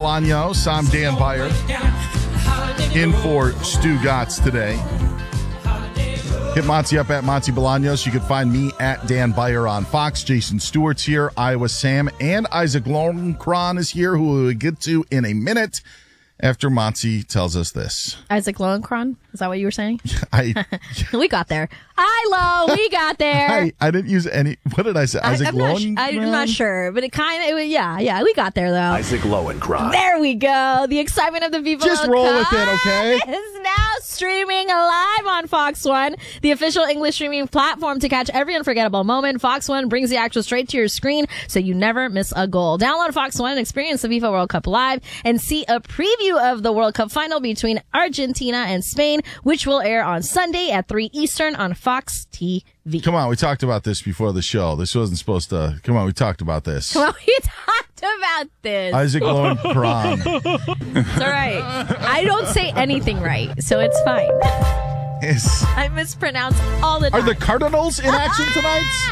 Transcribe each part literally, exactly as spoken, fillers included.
Bolaños. I'm Dan Beyer. In for Stu Gotts today. Hit Monty up at Monty Bolaños. You can find me at Dan Beyer on Fox. Jason Stewart's here. Iowa Sam and Isaac Lowenkron is here, who we'll get to in a minute after Monty tells us this. Isaac Lowenkron? Is that what you were saying? I We got there. Hi, Lo. We got there. I, I didn't use any. What did I say? I, Isaac I'm, not, Lowenkron? I'm not sure, but it kind of, yeah, yeah, we got there, though. Isaac Lowenkron. There we go. The excitement of the people. Just roll with it, okay? Is now streaming live on Fox One, the official English streaming platform to catch every unforgettable moment. Fox One brings the action straight to your screen, so you never miss a goal. Download Fox One and experience the FIFA World Cup live and see a preview of the World Cup final between Argentina and Spain, which will air on Sunday at three Eastern on Fox T V. Come on, we talked about this before the show. This wasn't supposed to. Come on, we talked about this. Well, we talked about this. Isaac Lowenkron. It's all right. I don't say anything right, so it's fine. Is, I mispronounce all the time. are the Cardinals in action tonight?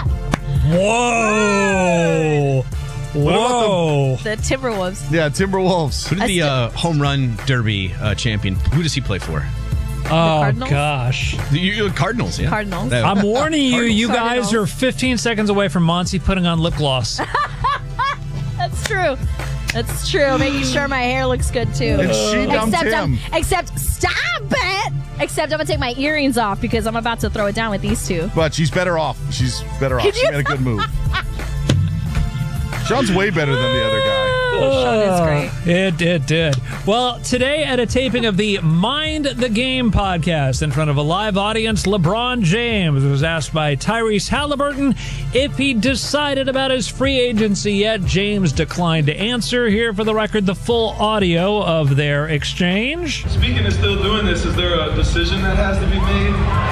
Whoa. Whoa. The Timberwolves. Yeah, Timberwolves. Who did the uh, home run derby uh, champion? Who does he play for? Oh, Cardinals? gosh. The you- Cardinals, yeah. Cardinals. That- I'm warning you, you Cardinals. guys are fifteen seconds away from Monty putting on lip gloss. That's true. That's true. Making sure my hair looks good, too. And she dumped Except, him. I'm, except, stop it! Except I'm going to take my earrings off because I'm about to throw it down with these two. But she's better off. She's better off. Could She you- made a good move. Sean's way better than the other guy. Sean is great. It, it did. Well, today at a taping of the Mind the Game podcast in front of a live audience, LeBron James was asked by Tyrese Halliburton if he decided about his free agency yet. James declined to answer. Here for the record, the full audio of their exchange. Speaking of still doing this, is there a decision that has to be made?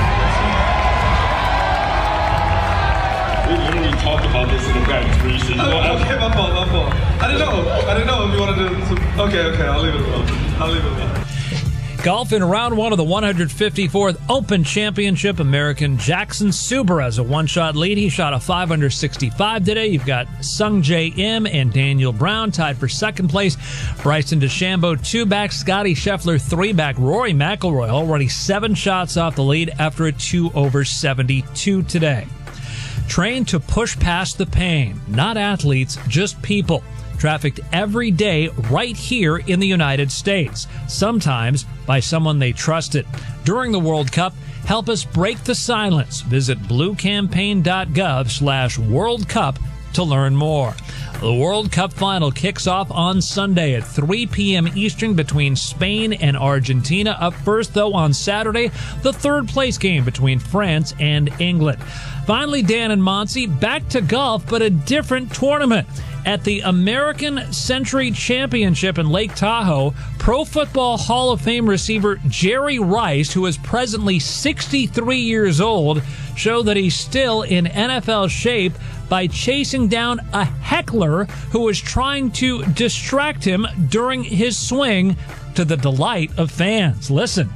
We literally talked about this in the back three seasons. Oh, okay, my fault, my fault. I didn't know. I didn't know if you wanted to. to okay, okay, I'll leave it alone. I'll leave it alone. Golf in round one of the one hundred fifty-fourth Open Championship. American Jackson Suber has a one-shot lead. He shot a five under sixty-five today. You've got Sung J M and Daniel Brown tied for second place. Bryson DeChambeau two back. Scotty Scheffler three back. Rory McIlroy already seven shots off the lead after a two over seventy-two today. Trained to push past the pain. Not athletes, just people. Trafficked every day right here in the United States. Sometimes by someone they trusted. During the World Cup, help us break the silence. Visit bluecampaign.gov slash World Cup to learn more. The World Cup final kicks off on Sunday at three p.m. Eastern between Spain and Argentina. Up first, though, on Saturday, the third place game between France and England. Finally, Dan and Monty, back to golf, but a different tournament. At the American Century Championship in Lake Tahoe, Pro Football Hall of Fame receiver Jerry Rice, who is presently sixty-three years old, showed that he's still in N F L shape by chasing down a heckler who was trying to distract him during his swing, to the delight of fans. Listen.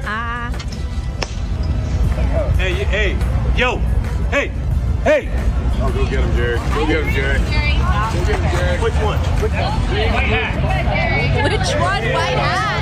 Hey, hey, yo, hey, hey. Oh, go get him, Jerry. Go get him, Jerry. Go get him, Jerry. Which one? Which one? White hat. Which one? White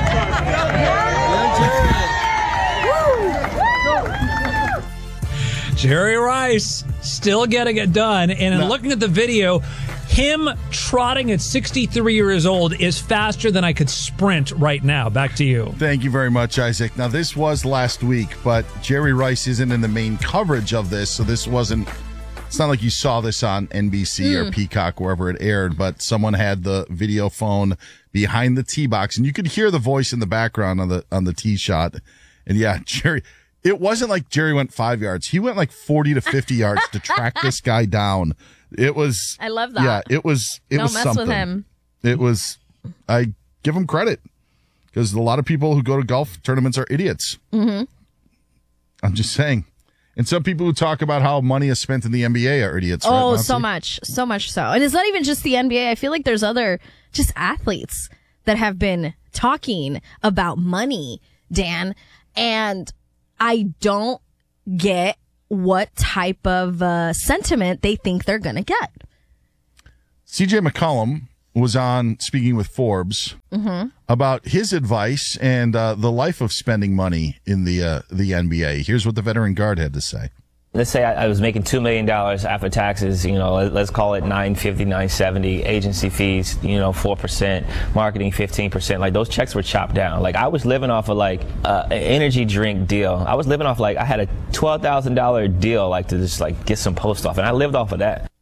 hat. Jerry Rice still getting it done. And in No. looking at the video, him trotting at sixty-three years old is faster than I could sprint right now. Back to you. Thank you very much, Isaac. Now, this was last week, but Jerry Rice isn't in the main coverage of this, so this wasn't, it's not like you saw this on N B C or Peacock, wherever it aired, but someone had the video phone behind the tee box, and you could hear the voice in the background on the on the tee shot. And yeah, Jerry, it wasn't like Jerry went five yards. He went like forty to fifty yards to track this guy down. It was, I love that. yeah, it was, it Don't was mess something. with him. It was, I give him credit, because a lot of people who go to golf tournaments are idiots. Mm-hmm. I'm just saying. And some people who talk about how money is spent in the N B A are idiots. right, Oh, Nancy? so much. So much so. And it's not even just the N B A. I feel like there's other just athletes that have been talking about money, Dan. And I don't get what type of uh, sentiment they think they're going to get. C J McCollum was on speaking with Forbes Mm-hmm. about his advice and uh, the life of spending money in the uh, the N B A. Here's what the veteran guard had to say. Let's say I, I was making two million dollars after taxes, you know, let, let's call it nine fifty, nine seventy, agency fees, you know, four percent, marketing fifteen percent. Like those checks were chopped down. Like I was living off of like uh, an energy drink deal. I was living off like I had a twelve thousand dollars deal like to just like get some post off, and I lived off of that.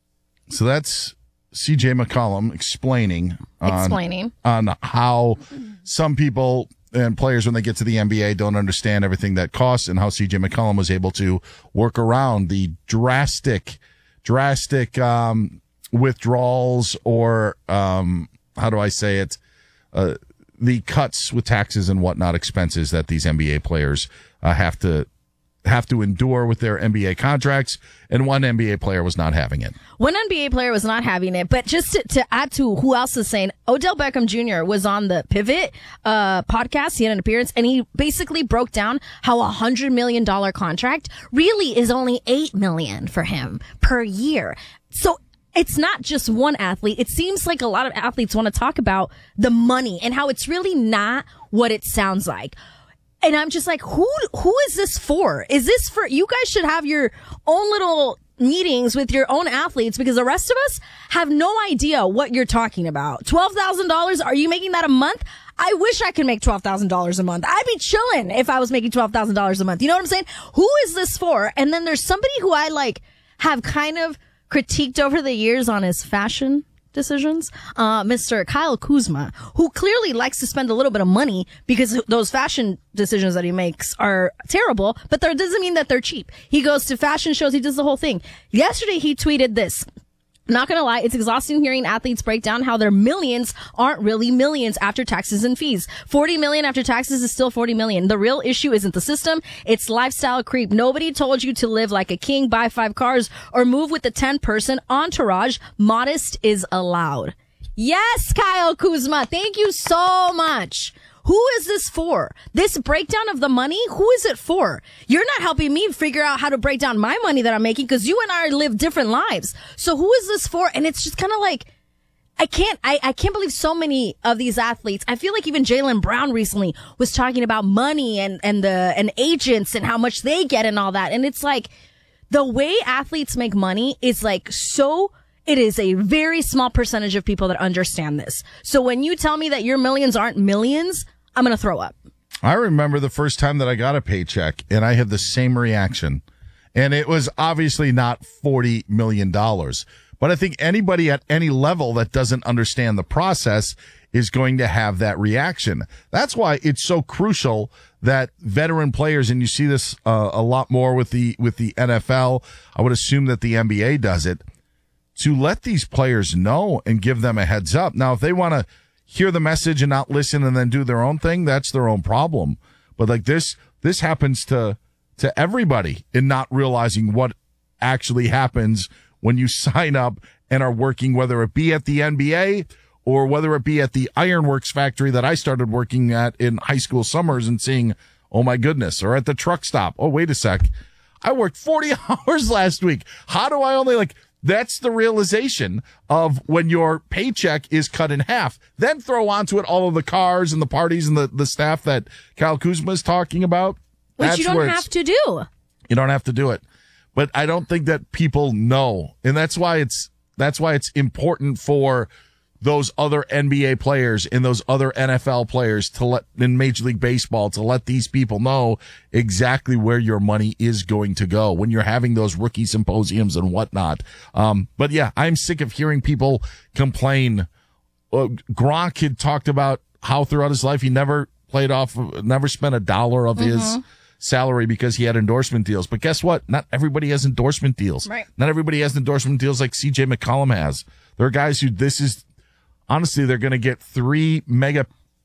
So that's C J McCollum explaining on, Explaining. on how some people and players, when they get to the N B A, don't understand everything that costs, and how C J McCollum was able to work around the drastic, drastic um, withdrawals or, um, how do I say it, uh, the cuts with taxes and whatnot, expenses that these N B A players uh, have to have to endure with their N B A contracts, and one N B A player was not having it. One N B A player was not having it, but just to, to add to who else is saying, Odell Beckham Junior was on the Pivot uh, podcast. He had an appearance, and he basically broke down how a one hundred million dollars contract really is only eight million dollars for him per year. So it's not just one athlete. It seems like a lot of athletes want to talk about the money and how it's really not what it sounds like. And I'm just like, who, who is this for? Is this for, you guys should have your own little meetings with your own athletes, because the rest of us have no idea what you're talking about. twelve thousand dollars, are you making that a month? I wish I could make twelve thousand dollars a month. I'd be chilling if I was making twelve thousand dollars a month. You know what I'm saying? Who is this for? And then there's somebody who I like have kind of critiqued over the years on his fashion decisions, uh, Mister Kyle Kuzma, who clearly likes to spend a little bit of money because those fashion decisions that he makes are terrible, but that doesn't mean that they're cheap. He goes to fashion shows. He does the whole thing. Yesterday, he tweeted this. Not gonna lie, it's exhausting hearing athletes break down how their millions aren't really millions after taxes and fees. forty million after taxes is still forty million. The real issue isn't the system, it's lifestyle creep. Nobody told you to live like a king, buy five cars, or move with the ten person entourage. Modest is allowed. Yes, Kyle Kuzma, thank you so much. Who is this for? This breakdown of the money? Who is it for? You're not helping me figure out how to break down my money that I'm making, because you and I live different lives. So who is this for? And it's just kind of like, I can't, I, I can't believe so many of these athletes. I feel like even Jaylen Brown recently was talking about money and, and the, and agents and how much they get and all that. And it's like, the way athletes make money is like so, it is a very small percentage of people that understand this. So when you tell me that your millions aren't millions, I'm going to throw up. I remember the first time that I got a paycheck, and I had the same reaction. And it was obviously not forty million dollars. But I think anybody at any level that doesn't understand the process is going to have that reaction. That's why it's so crucial that veteran players, and you see this uh, a lot more with the with the N F L, I would assume that the N B A does it, to let these players know and give them a heads up. Now, if they want to hear the message and not listen and then do their own thing, that's their own problem. But like this, this happens to, to everybody in not realizing what actually happens when you sign up and are working, whether it be at the N B A or whether it be at the Ironworks factory that I started working at in high school summers and seeing, oh my goodness, or at the truck stop. Oh, wait a sec. I worked forty hours last week. How do I only like, that's the realization of when your paycheck is cut in half. Then throw onto it all of the cars and the parties and the, the staff that Kyle Kuzma is talking about. Which That's you don't have to do. You don't have to do it. But I don't think that people know. And that's why it's, that's why it's important for those other N B A players and those other N F L players to let, in Major League Baseball, to let these people know exactly where your money is going to go when you're having those rookie symposiums and whatnot. Um, but yeah, I'm sick of hearing people complain. Uh, Gronk had talked about how throughout his life he never played off, never spent a dollar of mm-hmm. his salary because he had endorsement deals. But guess what? Not everybody has endorsement deals. Right. Not everybody has endorsement deals like C J McCollum has. There are guys who this is, honestly, they're going to get three mega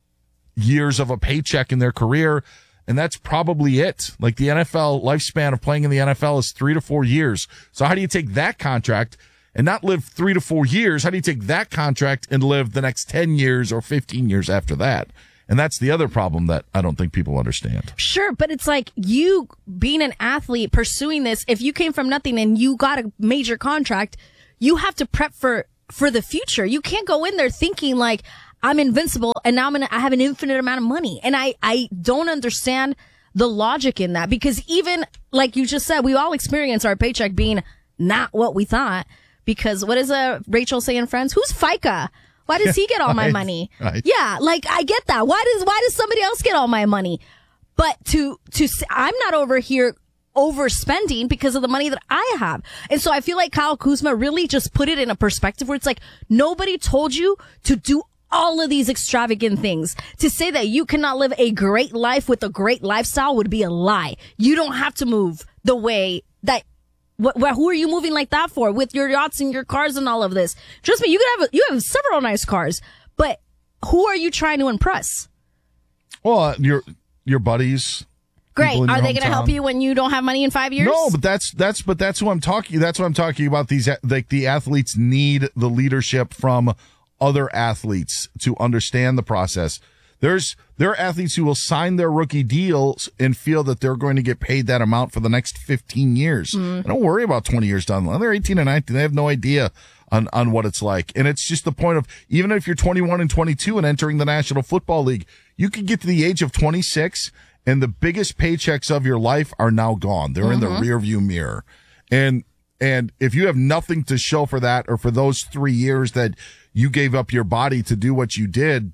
years of a paycheck in their career, and that's probably it. Like the N F L lifespan of playing in the N F L is three to four years. So how do you take that contract and not live three to four years? How do you take that contract and live the next ten years or fifteen years after that? And that's the other problem that I don't think people understand. Sure, but it's like you being an athlete pursuing this, if you came from nothing and you got a major contract, you have to prep for for the future. You can't go in there thinking like, I'm invincible and now I'm gonna, I have an infinite amount of money. And I, I don't understand the logic in that, because even like you just said, we all experience our paycheck being not what we thought, because what is uh, Rachel saying, Friends? Who's FICA? Why does he get all my right, money? Right. Yeah. Like I get that. Why does, why does somebody else get all my money? But to, to, I'm not over here overspending because of the money that I have. And so I feel like Kyle Kuzma really just put it in a perspective where it's like, nobody told you to do all of these extravagant things. To say that you cannot live a great life with a great lifestyle would be a lie. You don't have to move the way that, wh- wh- who are you moving like that for with your yachts and your cars and all of this? Trust me, you could have, a, you have several nice cars, but who are you trying to impress? Well, uh, your, your buddies. Great. Are they going to help you when you don't have money in five years? No, but that's, that's, but that's who I'm talking, that's what I'm talking about. These, like the athletes need the leadership from other athletes to understand the process. There's, there are athletes who will sign their rookie deals and feel that they're going to get paid that amount for the next fifteen years. Mm. Don't worry about twenty years down the line. They're eighteen and nineteen. They have no idea on, on what it's like. And it's just the point of, even if you're twenty-one and twenty-two and entering the National Football League, you could get to the age of twenty-six and the biggest paychecks of your life are now gone. They're mm-hmm. in the rear view mirror. And, and if you have nothing to show for that, or for those three years that you gave up your body to do what you did,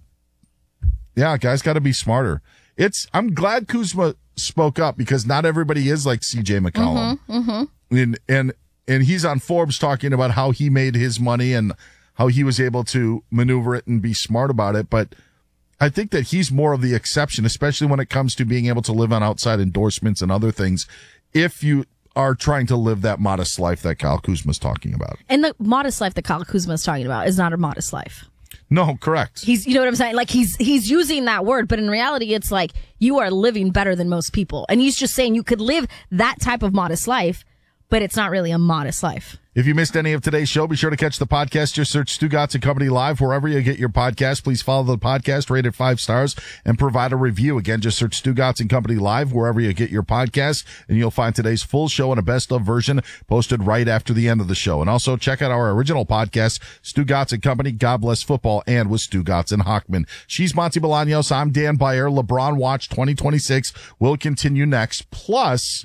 yeah, guys got to be smarter. It's, I'm glad Kuzma spoke up, because not everybody is like C J McCollum. Mm-hmm, mm-hmm. And, and, and he's on Forbes talking about how he made his money and how he was able to maneuver it and be smart about it. But I think that he's more of the exception, especially when it comes to being able to live on outside endorsements and other things, if you are trying to live that modest life that Kyle Kuzma's talking about. And the modest life that Kyle Kuzma is talking about is not a modest life. No, correct. He's, you know what I'm saying? Like he's, he's using that word, but in reality, it's like you are living better than most people. And he's just saying you could live that type of modest life, but it's not really a modest life. If you missed any of today's show, be sure to catch the podcast. Just search Stugotz and Company Live wherever you get your podcast. Please follow the podcast, rate it five stars, and provide a review. Again, just search Stugotz and Company Live wherever you get your podcast, and you'll find today's full show and a best-of version posted right after the end of the show. And also check out our original podcast, Stugotz and Company, God Bless Football, and with Stugotz and Hochman. She's Monty Bolaños. I'm Dan Beyer. LeBron Watch twenty twenty-six will continue next. Plus,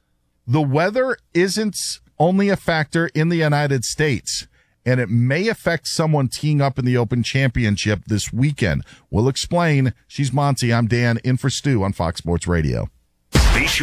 the weather isn't only a factor in the United States, and it may affect someone teeing up in the Open Championship this weekend. We'll explain. She's Monty. I'm Dan, in for Stu on Fox Sports Radio.